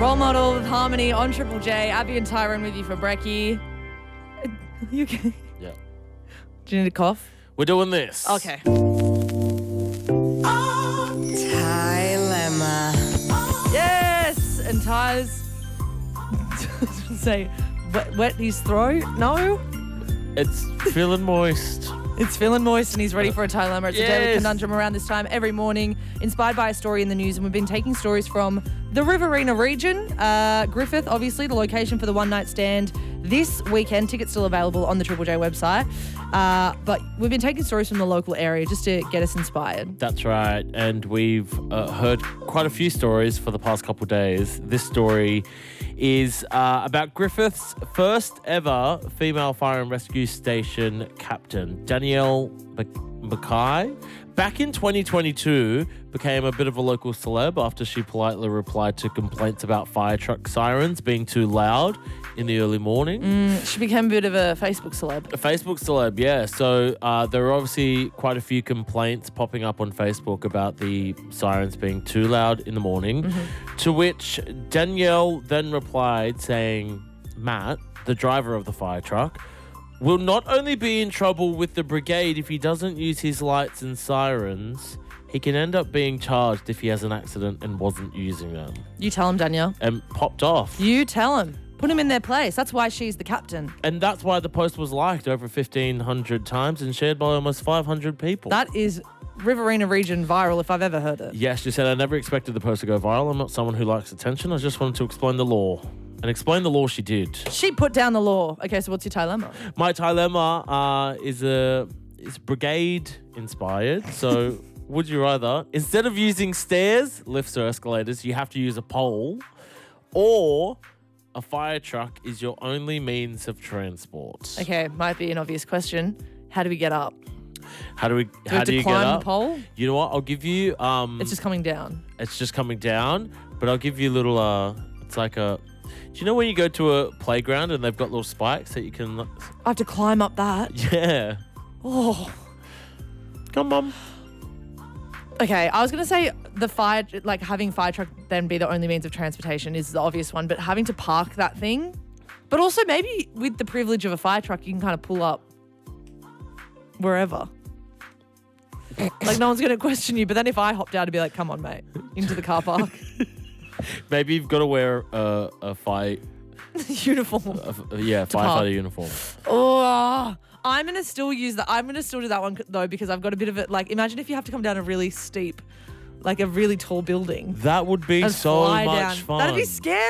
Role Model with Harmony on Triple J. Abby and Tyron with you for brekkie. You okay? Yeah. Do you need a cough? We're doing this. Okay. Dilemma. Yes! And Ty's say wet his throat. No? It's feeling moist. It's feeling moist and he's ready for a dilemma. It's a daily Yes. conundrum around this time every morning, inspired by a story in the news. And we've been taking stories from the Riverina region. Griffith, obviously, the location for the one-night stand this weekend. Tickets still available on the Triple J website. But we've been taking stories from the local area just to get us inspired. That's right. And we've heard quite a few stories for the past couple of days. This story is about Griffith's first ever female fire and rescue station captain, Danielle Mackay. Back in 2022, became a bit of a local celeb after she politely replied to complaints about fire truck sirens being too loud in the early morning. She became a bit of a Facebook celeb. A Facebook celeb, yeah. So there are obviously quite a few complaints popping up on Facebook about the sirens being too loud in the morning, to which Danielle then replied saying, Matt, the driver of the fire truck, will not only be in trouble with the brigade if he doesn't use his lights and sirens, he can end up being charged if he has an accident and wasn't using them. You tell him, Danielle. And popped off. You tell him. Put him in their place. That's why she's the captain. And that's why the post was liked over 1,500 times and shared by almost 500 people. That is Riverina region viral if I've ever heard it. Yes, she said, I never expected the post to go viral. I'm not someone who likes attention. I just wanted to explain the law. And explain the law she did. She put down the law. Okay, so what's your dilemma? My dilemma is brigade inspired. So would you rather, instead of using stairs, lifts or escalators, you have to use a pole, or a fire truck is your only means of transport? Okay, might be an obvious question. How do we get up? How do Do we have to you climb get up? the pole? You know what? I'll give you It's just coming down. it's just coming down, but I'll give you a little it's like a, do you know when you go to a playground and they've got little spikes that you can, I have to climb up that. yeah. Oh. Come on. Okay, I was going to say the fire, like having fire truck then be the only means of transportation is the obvious one, but having to park that thing, but also maybe with the privilege of a fire truck, you can kind of pull up wherever. Like no one's going to question you, but then if I hopped out, I'd be like, come on, mate, into the car park. Maybe you've got to wear a fire, Uniform. firefighter park. uniform. Oh, I'm going to still use that. I'm going to still do that one though, because I've got a bit of it. Like, imagine if you have to come down a really steep, like a really tall building. That would be and so fly much down. fun. That'd be scary.